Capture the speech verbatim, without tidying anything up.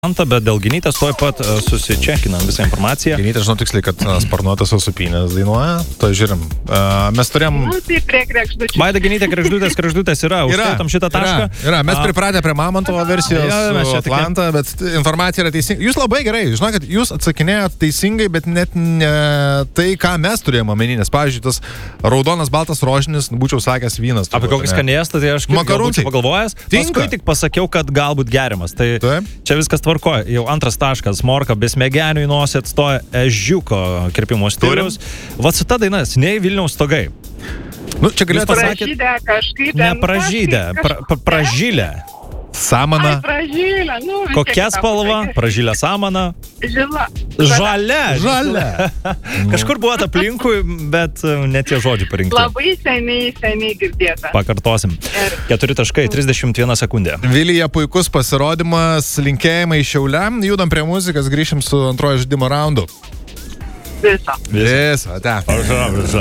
Bet dėl Genytės tuoj pat uh, susičekinam visą informaciją. Genytė, žinau tiksliai, kad uh, sparnuotas Osupynės dainuoja. To žiūrim. Uh, mes turėjom... Nu, tai prie krekždučių. Vaida Genytė, krekždutės, krekždutės yra. Užskaitom šitą tašką. Yra, yra. Mes pripratę prie Mamontovo versijos ja, mes su Atlanta, bet informacija yra teisinga. Jūs labai gerai, žinokit, jūs atsakinėjot teisingai, bet net ne tai, ką mes turėjome omeny. Nes, pavyzdžiui, tas raudonas, baltas, rožinis, būčiau sakęs vynas. Apie kokį skanėstą, tai aš Makarūnai. Pagalvojęs. Paskui tik pasakiau, kad galbūt geriamas. Tai Taip. Čia viskas tvarkoja. Jau antras taškas. Morka be smegenių į nosį atstoja ežiuko kirpimo stiliaus. Vat su ta daina, seniai Vilniaus stogai. Nu, čia galėtų pasakyti. Pražydę kažkaip. Ne pražydę, pra, pra, pražylę. Samana. Ai, pražylę. Nu, Kokia spalva? Pražylę samana. Žila. Žalia. Žalia. Kažkur buvo aplinkui, bet ne tie žodžiai parinkti. Labai seniai, seniai girdėta. Pakartosim. Keturi taškai, trisdešimt viena sekundė. Vilija, puikus pasirodymas, linkėjimai Šiauliam. Judam prie muzikas, grįšim su antrojo žaidimo raundu. Viso. Viso, ate.